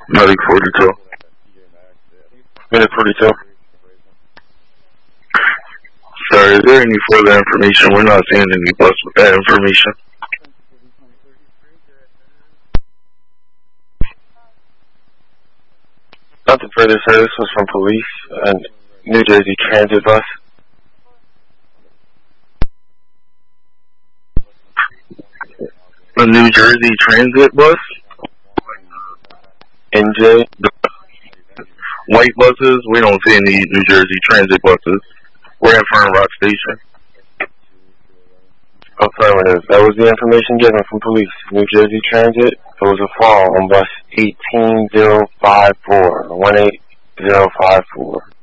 Medic 42. Minute 42. Sir, is there any further information? We're not seeing any bus with that information. Nothing further, sir. This was from police and New Jersey Transit bus. The New Jersey Transit bus? NJ. White buses? We don't see any New Jersey Transit buses. We're at Fern Rock Station. Affirmative. That was the information given from police. New Jersey Transit. It was a fall on bus 18054. 18054.